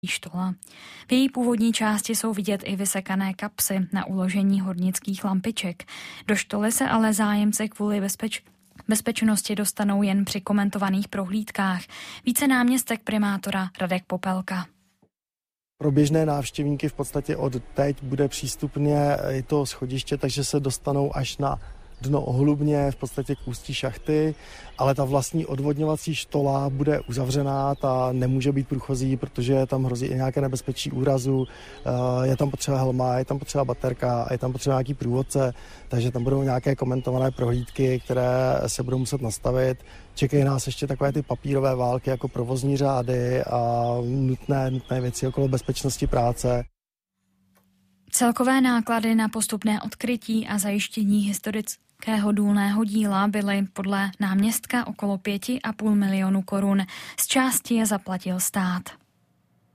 štola. V její původní části jsou vidět i vysekané kapsy na uložení hornických lampiček. Do štoly se ale zájemci kvůli bezpečnosti dostanou jen při komentovaných prohlídkách. Více náměstek primátora Radek Popelka. Pro běžné návštěvníky v podstatě od teď bude přístupně i to schodiště, takže se dostanou až na dno ohlubně, v podstatě k ústí šachty, ale ta vlastní odvodňovací štola bude uzavřená, ta nemůže být průchozí, protože tam hrozí i nějaké nebezpečí úrazu, je tam potřeba helma, je tam potřeba baterka a je tam potřeba nějaký průvodce, takže tam budou nějaké komentované prohlídky, které se budou muset nastavit. Čekají nás ještě takové ty papírové války jako provozní řády a nutné věci okolo bezpečnosti práce. Celkové náklady na postupné odkrytí a zajištění historického důlného díla byly podle náměstka okolo 5,5 milionu korun. Z části je zaplatil stát.